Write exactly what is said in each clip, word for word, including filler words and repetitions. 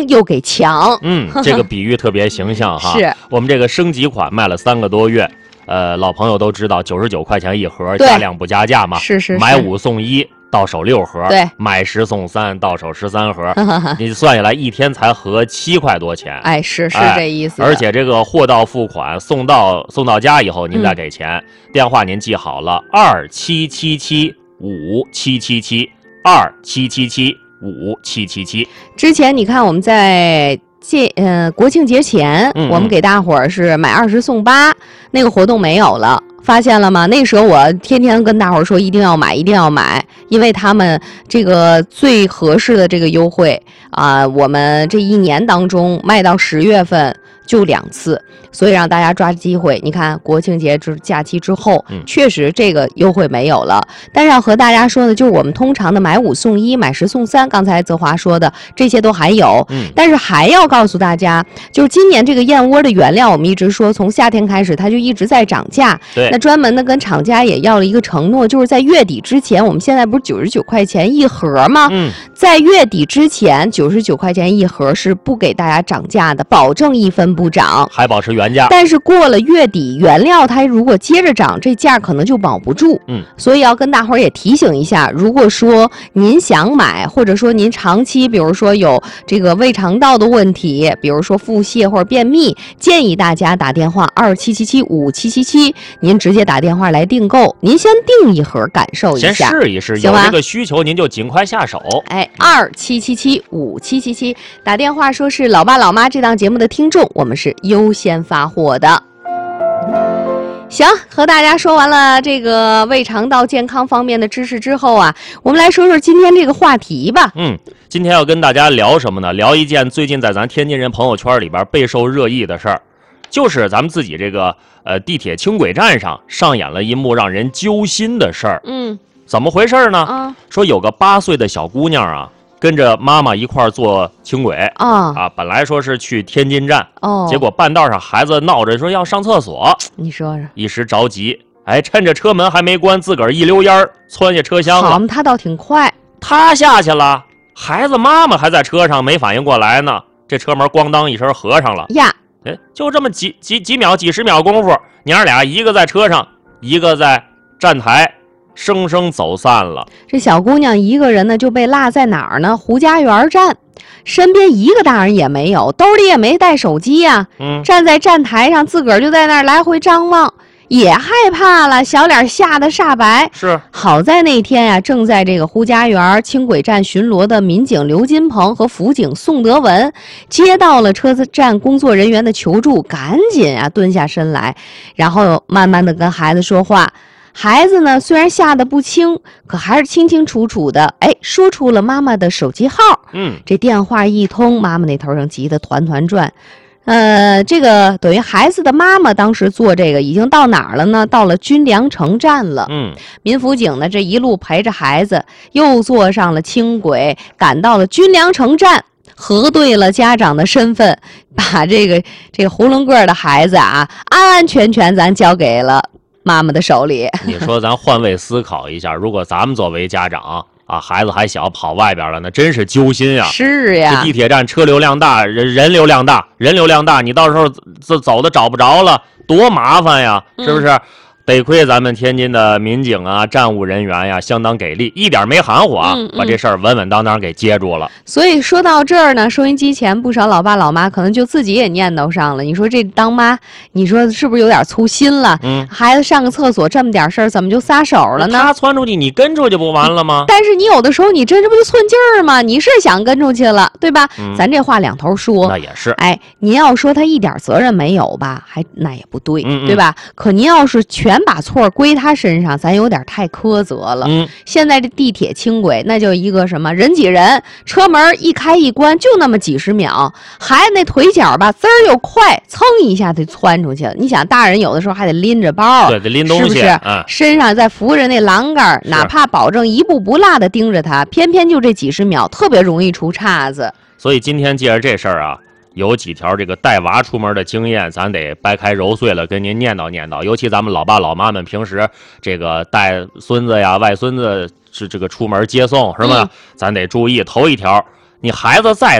升又给强。 嗯，这个比喻特别形象哈。 是我们这个升级款卖了三个多月，呃，老朋友都知道九十九块钱一盒，加量不加价嘛。 是是是， 买五送一。到手六盒， 对， 买十送三，到手十三盒，你算下来一天才合七块多钱。 哎，是是这意思、 哎。而且这个货到付款，送到送到家以后您再给钱。嗯、电话您记好了，二七七七五七七七，二七七七五七七七。 之前你看我们在。这呃，国庆节前， 嗯嗯我们给大伙儿是买二十送八，那个活动没有了，发现了吗？那时候我天天跟大伙儿说一定要买，一定要买，因为他们这个最合适的这个优惠啊、呃，我们这一年当中卖到十月份就两次，所以让大家抓机会。你看国庆节之假期之后， 嗯， 确实这个优惠没有了。但是要和大家说的，就是我们通常的买五送一、买十送三，刚才泽华说的这些都还有， 嗯， 但是还要告诉大家，就是今年这个燕窝的原料，我们一直说从夏天开始它就一直在涨价。 对， 那专门的跟厂家也要了一个承诺，就是在月底之前，我们现在不是九十九块钱一盒吗？ 嗯， 在月底之前，九十九块钱一盒是不给大家涨价的，保证一分不涨， 还保持原价。 但是过了月底，原料它如果接着涨，这价可能就保不住。 嗯， 所以要跟大伙儿也提醒一下，如果说您想买，或者说您长期，比如说有这个胃肠道的问题，比如说腹泻或者便秘，建议大家打电话二七七七五七七七，您直接打电话来订购，您先订一盒感受一下， 先试一试，有这个需求您就尽快下手。 哎，二七七七五七七七，打电话说是老爸老妈这档节目的听众，我们是优先发货的。行，和大家说完了这个胃肠道健康方面的知识之后啊，我们来说说今天这个话题吧。 嗯，今天要跟大家聊什么呢？聊一件最近在咱天津人朋友圈里边备受热议的事儿，就是咱们自己这个呃地铁轻轨站上上演了一幕让人揪心的事儿。 嗯， 怎么回事呢？ 啊， 说有个八岁的小姑娘啊，跟着妈妈一块儿坐轻轨啊啊，本来说是去天津站， 哦， 结果半道上孩子闹着说要上厕所， 你说说， 一时着急，哎，趁着车门还没关，自个儿一溜烟儿窜下车厢了。 好嘛，他倒挺快， 他下去了，孩子妈妈还在车上没反应过来呢，这车门咣当一声合上了呀。 哎，就这么几几几秒几十秒功夫，娘俩一个在车上，一个在站台。生生走散了。 这小姑娘一个人呢就被落在哪儿呢？胡家园站，身边一个大人也没有，兜里也没带手机呀、啊。 嗯， 站在站台上，自个儿就在那儿来回张望，也害怕了，小脸吓得煞白。 是， 好在那天呀、啊，正在这个胡家园轻轨站巡逻的民警刘金鹏和辅警宋德文接到了车子站工作人员的求助，赶紧啊蹲下身来，然后慢慢的跟孩子说话。孩子呢，虽然吓得不轻，可还是清清楚楚的，哎，说出了妈妈的手机号。 嗯， 这电话一通，妈妈那头上急得团团转。呃，这个等于孩子的妈妈当时做这个已经到哪儿了呢？到了军粮城站了。 嗯， 民辅警呢，这一路陪着孩子，又坐上了轻轨，赶到了军粮城站。核对了家长的身份，把这个这个囫囵个的孩子啊，安安全全咱交给了妈妈的手里。 你说咱换位思考一下，如果咱们作为家长啊，孩子还小跑外边了，那真是揪心呀。 是呀， 这地铁站车流量大，人人流量大，人流量大，你到时候走走的找不着了，多麻烦呀，是不是？嗯，得亏咱们天津的民警啊、站务人员呀，相当给力，一点没含糊啊，嗯嗯，把这事儿稳稳当当给接住了。 所以说到这儿呢，收音机前不少老爸老妈可能就自己也念叨上了。你说这当妈，你说是不是有点粗心了？嗯，孩子上个厕所这么点事儿，怎么就撒手了呢？ 他窜出去，你跟出去不完了吗？ 但是你有的时候你这这不就寸劲儿吗？你是想跟出去了，对吧？嗯，咱这话两头说。 那也是。 哎，您要说他一点责任没有吧，还那也不对， 嗯嗯， 对吧？可您要是全把错归他身上，咱有点太苛责了。 嗯， 现在这地铁轻轨那就一个什么人挤人，车门一开一关就那么几十秒，孩子那腿脚吧滋儿又快，噌一下就窜出去了。你想大人有的时候还得拎着包， 对，得拎东西， 是不是？ 嗯， 身上再扶着那栏杆，哪怕保证一步不落的盯着他，偏偏就这几十秒特别容易出岔子。 所以今天借着这事儿啊，有几条这个带娃出门的经验，咱得掰开揉碎了跟您念叨念叨。尤其咱们老爸老妈们平时这个带孙子呀、外孙子是这个出门接送是吧？嗯，咱得注意。头一条，你孩子再大，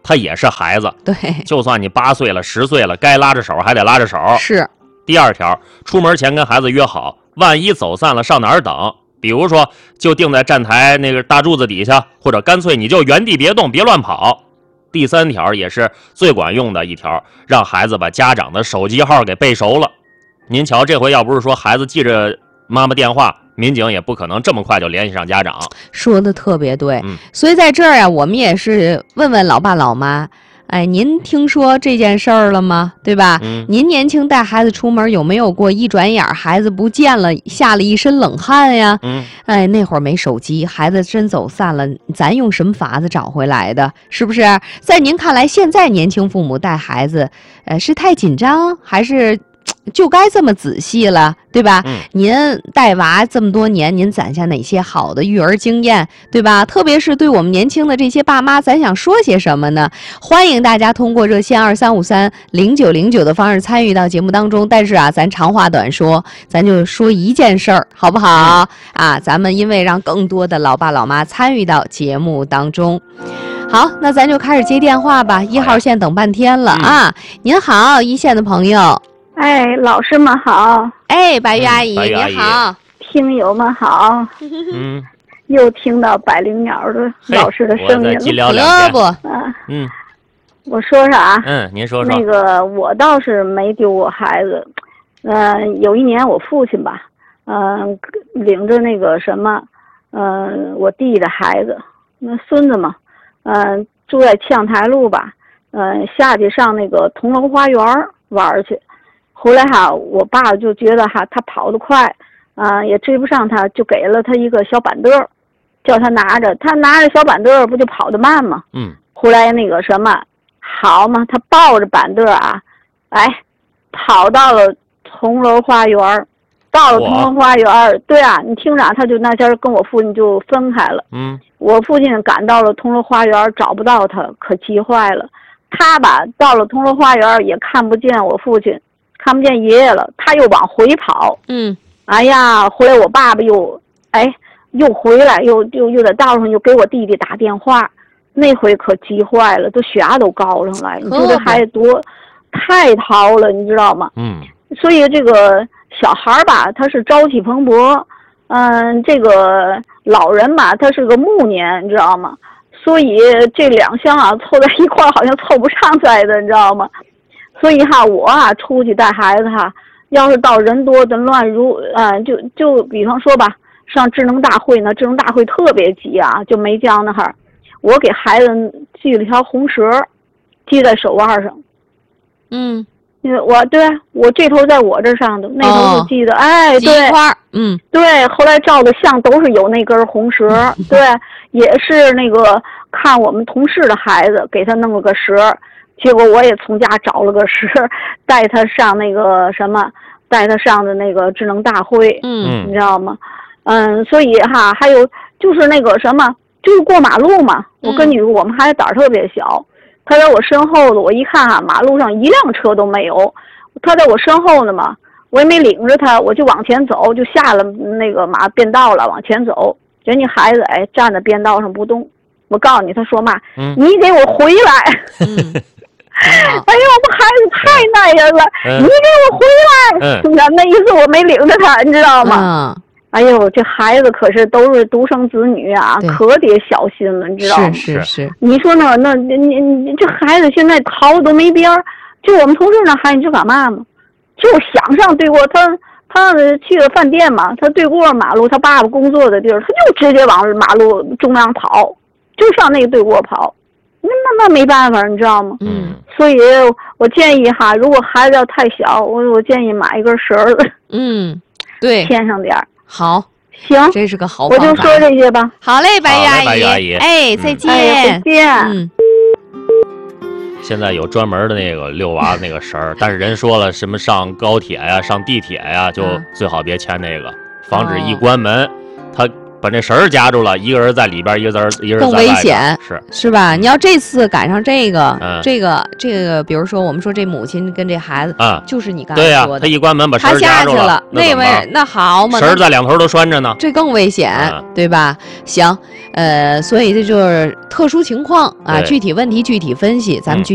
他也是孩子。 对， 就算你八岁了、十岁了，该拉着手还得拉着手。 是。 第二条，出门前跟孩子约好，万一走散了，上哪儿等？比如说，就定在站台那个大柱子底下，或者干脆你就原地别动，别乱跑。第三条也是最管用的一条，让孩子把家长的手机号给背熟了。您瞧，这回要不是说孩子记着妈妈电话，民警也不可能这么快就联系上家长。 说的特别对， 嗯， 所以在这儿啊，我们也是问问老爸老妈，哎，您听说这件事儿了吗？对吧？ 嗯， 您年轻带孩子出门有没有过一转眼孩子不见了，吓了一身冷汗呀？ 嗯， 哎，那会儿没手机，孩子真走散了，咱用什么法子找回来的？是不是？在您看来，现在年轻父母带孩子，呃，是太紧张，还是就该这么仔细了，对吧？ 嗯， 您带娃这么多年，您攒下哪些好的育儿经验，对吧？特别是对我们年轻的这些爸妈，咱想说些什么呢？欢迎大家通过热线二三五三零九零九的方式参与到节目当中。但是啊，咱长话短说，咱就说一件事儿，好不好？嗯、啊，咱们因为让更多的老爸老妈参与到节目当中。好，那咱就开始接电话吧。一号线等半天了、嗯、啊！您好，一线的朋友。 哎，老师们好！ 哎，白玉阿姨， 嗯、 你好！ 听友们好！ 嗯， 又听到百灵鸟的老师的声音了， 了不？ 啊， 嗯， 我说啥？ 嗯，您说说。 那个，我倒是没丢过孩子。嗯、呃，有一年我父亲吧，嗯、呃，领着那个什么，嗯、呃，我弟的孩子，那孙子嘛，嗯、呃，住在炝台路吧，嗯、呃，下去上那个铜楼花园玩去。后来哈，我爸就觉得哈，他跑得快，啊、呃，也追不上他，就给了他一个小板凳，叫他拿着。他拿着小板凳，不就跑得慢吗？ 嗯。 后来那个什么，好嘛，他抱着板凳啊，哎，跑到了铜楼花园，到了铜楼花园，对啊，你听着，他就那天跟我父亲就分开了。 嗯。 我父亲赶到了铜楼花园，找不到他，可急坏了。他吧，到了铜楼花园也看不见我父亲。看不见爷爷了，他又往回跑。 嗯， 哎呀，后来我爸爸又，哎，又回来，又又又在道上又给我弟弟打电话，那回可急坏了，都血压都高上来。你说这孩子多，太淘了，你知道吗？ 嗯。 所以这个小孩吧，他是朝气蓬勃，嗯，这个老人吧，他是个暮年，你知道吗？所以这两项啊凑在一块儿，好像凑不上来的，你知道吗？所以哈，我啊出去带孩子哈，要是到人多的乱如，呃，就就比方说吧，上智能大会呢，智能大会特别挤啊，就没江那哈儿，我给孩子系了条红绳，系在手腕上。 嗯， 因为我对我这头在我这上头，那头是系的，哦、哎，对， 嗯， 对，后来照的相都是有那根红绳，对，也是那个看我们同事的孩子给他弄了个绳。结果我也从家找了个绳，带他上那个什么，带他上的那个智能大会， 嗯， 你知道吗？嗯，所以哈，还有就是那个什么，就是过马路嘛。我跟你说，我们孩子胆儿特别小，他在我身后的，我一看哈，马路上一辆车都没有，他在我身后呢嘛，我也没领着他，我就往前走，就下了那个马便道了，往前走。人家孩子哎站在便道上不动，我告诉你，他说嘛， 嗯、 你给我回来。 嗯哎呀，我孩子太耐人了，嗯、你给我回来！嗯，那意思我没领着他，你知道吗？ 嗯、 哎呦，这孩子可是都是独生子女啊，可得小心了，你知道吗？ 是是是。 你说那那你你这孩子现在逃都没边儿，就我们同事那孩子，你知道干嘛吗？就想上对过他，他去了饭店嘛，他对过马路，他爸爸工作的地儿，他就直接往马路中央跑，就上那个对过跑。那那那没办法，你知道吗？ 嗯， 所以我建议哈，如果孩子要太小，我我建议买一根绳儿。 嗯，对， 牵上点儿。 好， 行， 这是个好方法。 我就说这些吧。 好嘞，白玉阿姨。 白玉阿姨， 哎，再见。 哎，再见。 嗯。 现在有专门的那个遛娃那个绳儿，但是人说了，什么上高铁呀、上地铁呀，就最好别牵那个，防止一关门，它把那绳儿夹住了，一个人在里边，一个人一个人在更外边危险， 是是吧？你要这次赶上这个， 嗯这个这个，比如说我们说这母亲跟这孩子， 啊， 就是你刚对呀、 才说的， 他一关门把绳他儿夹住下去了， 那怎么办位那好嘛， 绳儿那在两头都拴着呢。 这更危险， 嗯对吧？行，呃，所以这就是特殊情况啊， 对具体问题具体分析，咱们嗯具。